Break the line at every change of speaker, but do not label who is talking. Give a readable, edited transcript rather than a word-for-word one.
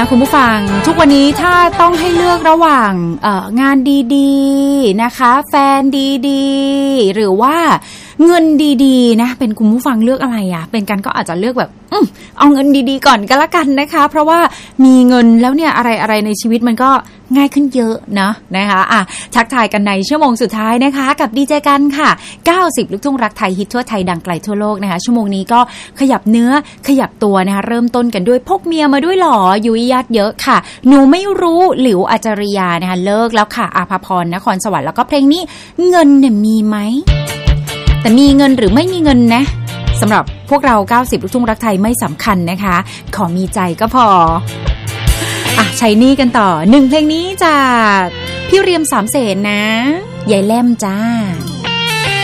คุณผู้ฟังทุกวันนี้ถ้าต้องให้เลือกระหว่างงานดีๆนะคะแฟนดีๆหรือว่าเงินดีๆนะเป็นคุณผู้ฟังเลือกอะไรอ่ะเป็นกันก็อาจจะเลือกแบบเอาเงินดีๆก่อนก็แล้วกันนะคะเพราะว่ามีเงินแล้วเนี่ยอะไรๆในชีวิตมันก็ง่ายขึ้นเยอะนะคะทักทายกันในชั่วโมงสุดท้ายนะคะกับดีเจกันค่ะ90ลูกทุ่งรักไทยฮิตทั่วไทยดังไกลทั่วโลกนะคะชั่วโมงนี้ก็ขยับเนื้อขยับตัวนะคะเริ่มต้นกันด้วยพกเมียมาด้วยหรอยุยญาติเยอะค่ะหนูไม่รู้หลิวอาจารยานะคะเลิกแล้วค่ะอาภาพรนครสวรรค์แล้วก็เพลงนี้เงินเนี่ยมีไหมแต่มีเงินหรือไม่มีเงินนะสำหรับพวกเรา90ลูกทุ่งรักไทยไม่สำคัญนะคะขอมีใจก็พอใช้นี่กันต่อ1เพลงนี้จากพี่เรียมสามเสนนะยายแล่มจ้า